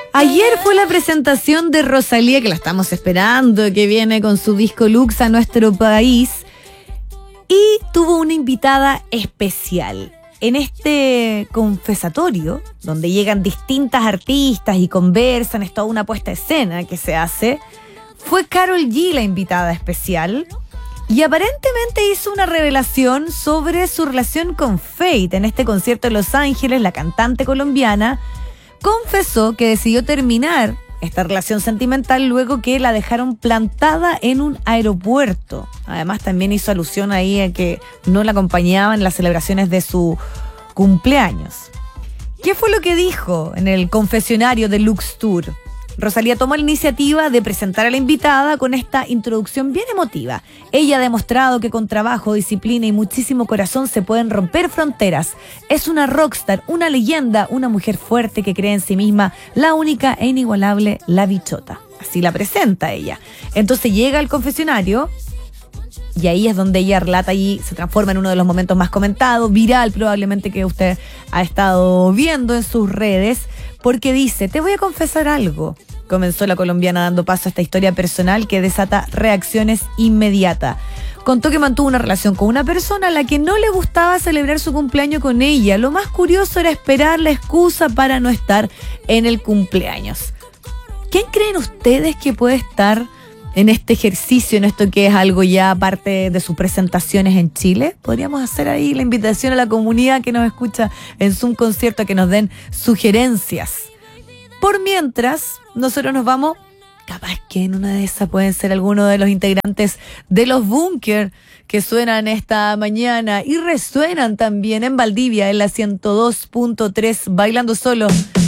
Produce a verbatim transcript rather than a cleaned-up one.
Ayer fue la presentación de Rosalía, que la estamos esperando, que viene con su disco Lux a nuestro país, y tuvo una invitada especial. En este confesatorio, donde llegan distintas artistas y conversan, es toda una puesta a escena que se hace, fue Karol G la invitada especial, y aparentemente hizo una revelación sobre su relación con Feid. En este concierto en Los Ángeles, la cantante colombiana confesó que decidió terminar esta relación sentimental luego que la dejaron plantada en un aeropuerto. Además, también hizo alusión ahí a que no la acompañaban en las celebraciones de su cumpleaños. ¿Qué fue lo que dijo en el confesionario de Lux Tour? Rosalía tomó la iniciativa de presentar a la invitada con esta introducción bien emotiva. Ella ha demostrado que con trabajo, disciplina y muchísimo corazón se pueden romper fronteras. Es una rockstar, una leyenda, una mujer fuerte que cree en sí misma, la única e inigualable La Bichota. Así la presenta ella. Entonces llega al confesionario y ahí es donde ella relata y se transforma en uno de los momentos más comentados, viral probablemente, que usted ha estado viendo en sus redes, porque dice: te voy a confesar algo. Comenzó la colombiana dando paso a esta historia personal que desata reacciones inmediatas. Contó que mantuvo una relación con una persona a la que no le gustaba celebrar su cumpleaños con ella. Lo más curioso era esperar la excusa para no estar en el cumpleaños. ¿Quién creen ustedes que puede estar en este ejercicio, en esto que es algo ya parte de sus presentaciones en Chile? Podríamos hacer ahí la invitación a la comunidad que nos escucha en Zoom Concierto a que nos den sugerencias. Por mientras, nosotros nos vamos, capaz que en una de esas pueden ser algunos de los integrantes de los Bunkers que suenan esta mañana y resuenan también en Valdivia en la ciento dos punto tres, bailando solo.